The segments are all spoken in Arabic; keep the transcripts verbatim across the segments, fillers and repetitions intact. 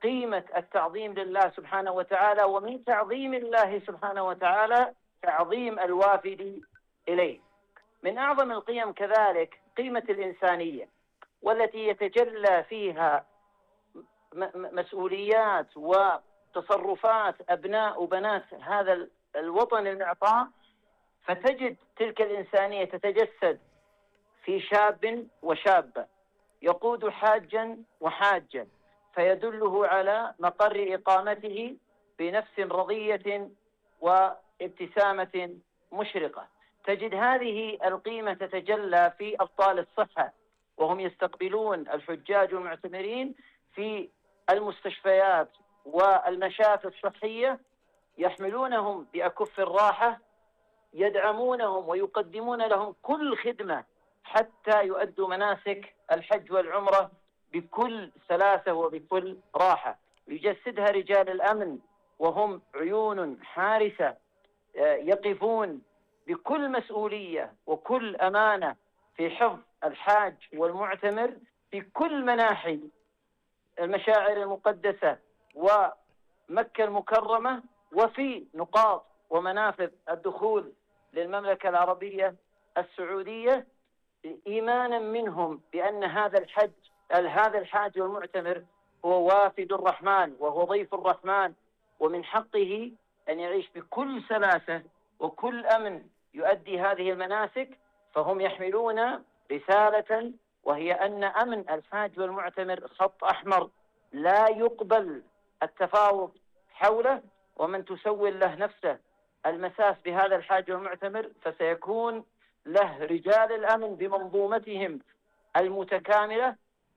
قيمة التعظيم لله سبحانه وتعالى، ومن تعظيم الله سبحانه وتعالى تعظيم الوافد إليه. من أعظم القيم كذلك قيمة الإنسانية، والتي يتجلى فيها مسؤوليات وتصرفات أبناء وبنات هذا الوطن المعطاء، فتجد تلك الإنسانية تتجسد في شاب وشابة يقود حاجا وحاجا، فيدله على مقر إقامته بنفس رضية وابتسامة مشرقة. تجد هذه القيمة تتجلى في أبطال الصحة، وهم يستقبلون الحجاج والمعتمرين في المستشفيات والمشافي الصحية، يحملونهم بأكف الراحة، يدعمونهم ويقدمون لهم كل خدمة حتى يؤدوا مناسك الحج والعمرة بكل سلاسة وبكل راحة. يجسدها رجال الأمن وهم عيون حارسة يقفون بكل مسؤولية وكل أمانة في حفظ الحاج والمعتمر في كل مناحي المشاعر المقدسة ومكة المكرمة، وفي نقاط ومنافذ الدخول للمملكة العربية السعودية، إيمانا منهم بأن هذا الحج هذا الحاج والمعتمر هو وافد الرحمن وهو ضيف الرحمن، ومن حقه أن يعيش بكل سلاسة وكل أمن يؤدي هذه المناسك. فهم يحملون رسالة، وهي أن أمن الحاج والمعتمر خط أحمر لا يقبل التفاوض حوله، ومن تسول له نفسه المساس بهذا الحاج والمعتمر فسيكون له رجال الأمن بمنظومتهم المتكاملة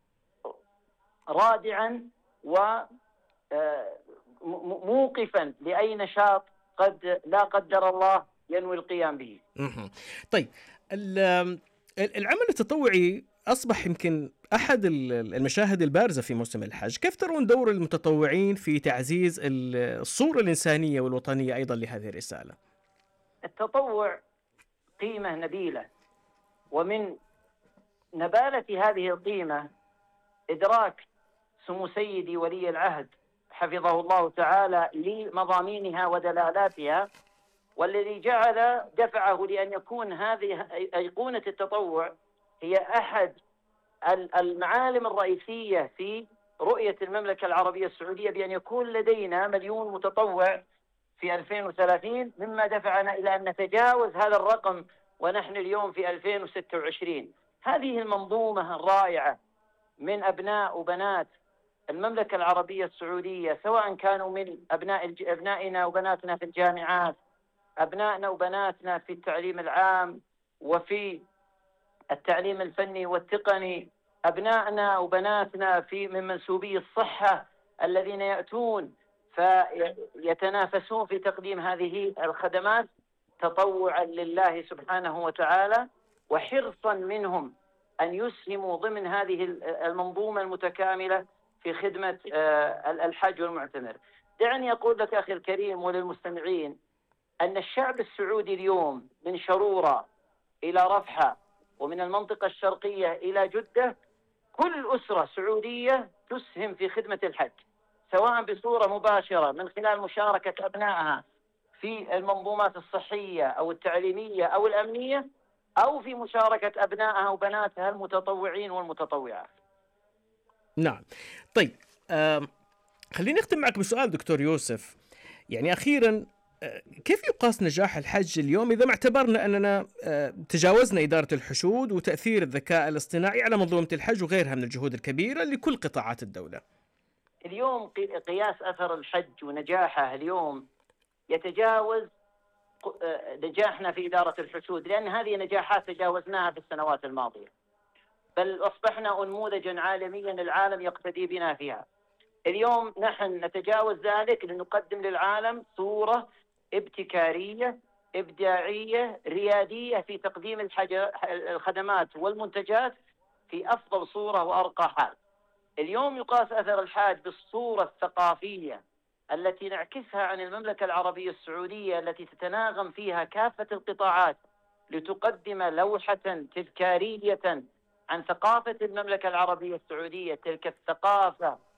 رادعا وموقفا لأي نشاط قد لا قدر الله ينوي القيام به. طيب، العمل التطوعي أصبح يمكن أحد المشاهد البارزة في موسم الحج. كيف ترون دور المتطوعين في تعزيز الصورة الإنسانية والوطنية أيضا لهذه الرسالة؟ التطوع قيمة نبيلة، ومن نبالة هذه القيمة إدراك سمو سيدي ولي العهد حفظه الله تعالى لمضامينها ودلالاتها، والذي جعل دفعه لأن يكون هذه أيقونة التطوع هي أحد المعالم الرئيسية في رؤية المملكة العربية السعودية، بأن يكون لدينا مليون متطوع في ألفين وثلاثين، مما دفعنا إلى أن نتجاوز هذا الرقم ونحن اليوم في ألفين وستة وعشرين. هذه المنظومة الرائعة من أبناء وبنات المملكة العربية السعودية، سواء كانوا من أبناء أبنائنا وبناتنا في الجامعات، أبنائنا وبناتنا في التعليم العام وفي التعليم الفني والتقني، أبنائنا وبناتنا في من منسوبي الصحة الذين يأتون فيتنافسون في تقديم هذه الخدمات تطوعا لله سبحانه وتعالى، وحرصا منهم أن يسهموا ضمن هذه المنظومة المتكاملة في خدمة الحج والمعتمر. دعني أقول لك أخي الكريم وللمستمعين أن الشعب السعودي اليوم من شرورة إلى رفحة ومن المنطقة الشرقية إلى جدة، كل أسرة سعودية تسهم في خدمة الحج، سواء بصورة مباشرة من خلال مشاركة أبنائها في المنظومات الصحية أو التعليمية أو الأمنية، أو في مشاركة أبنائها وبناتها المتطوعين والمتطوعات. نعم. طيب، آه خليني أختم معك بسؤال دكتور يوسف. يعني أخيرا، آه كيف يقاس نجاح الحج اليوم إذا ما اعتبرنا أننا آه تجاوزنا إدارة الحشود وتأثير الذكاء الاصطناعي على منظومة الحج وغيرها من الجهود الكبيرة لكل قطاعات الدولة؟ اليوم قياس أثر الحج ونجاحه اليوم يتجاوز نجاحنا في إدارة الحشود، لأن هذه نجاحات تجاوزناها في السنوات الماضية، بل أصبحنا أنموذجا عالميا العالم يقتدي بنا فيها. اليوم نحن نتجاوز ذلك لنقدم للعالم صورة ابتكارية إبداعية ريادية في تقديم الخدمات والمنتجات في أفضل صورة وأرقى حال. اليوم يقاس أثر الحاج بالصورة الثقافية التي نعكسها عن المملكة العربية السعودية، التي تتناغم فيها كافة القطاعات لتقدم لوحة تذكارية عن ثقافة المملكة العربية السعودية، تلك الثقافة